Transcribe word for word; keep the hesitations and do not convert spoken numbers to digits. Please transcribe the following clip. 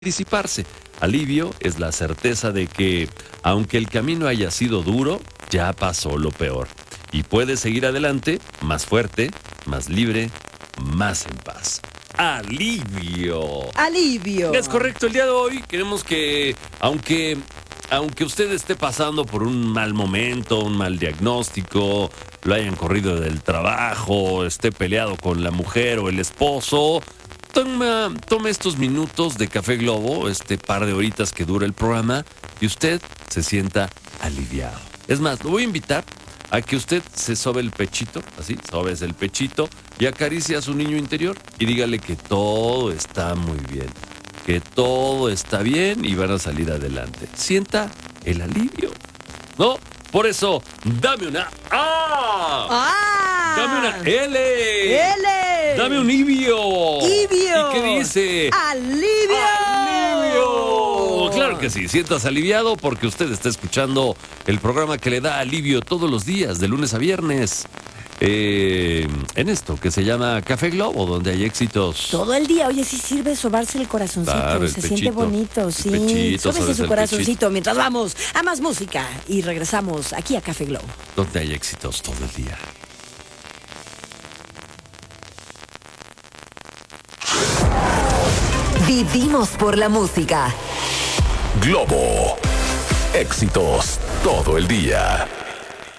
disiparse. Alivio es la certeza de que, aunque el camino haya sido duro, ya pasó lo peor. Y puedes seguir adelante, más fuerte, más libre, más en paz. Alivio. Alivio. Es correcto, el día de hoy queremos que, aunque, aunque usted esté pasando por un mal momento, un mal diagnóstico, lo hayan corrido del trabajo, esté peleado con la mujer o el esposo, Toma, tome estos minutos de Café Globo, este par de horitas que dura el programa, y usted se sienta aliviado. Es más, lo voy a invitar a que usted se sobe el pechito, así, sobes el pechito, y acaricie a su niño interior y dígale que todo está muy bien, que todo está bien y van a salir adelante. Sienta el alivio, ¿no? Por eso, dame una A. ¡Ah! Dame una L. ¡L! Dame un Ibio. ¡Ibio! ¿Y qué dice? ¡Alivio! ¡Alivio! Claro que sí, sientas aliviado porque usted está escuchando el programa que le da alivio todos los días, de lunes a viernes. Eh, en esto que se llama Café Globo, donde hay éxitos. Todo el día. Oye, sí sirve sobarse el corazoncito. Claro, el Se pechito, siente bonito, el sí. pechito, Sóbese sobes su el corazoncito pechito. mientras vamos a más música. Y regresamos aquí a Café Globo. Donde hay éxitos todo el día. Vivimos por la música. Globo. Éxitos todo el día.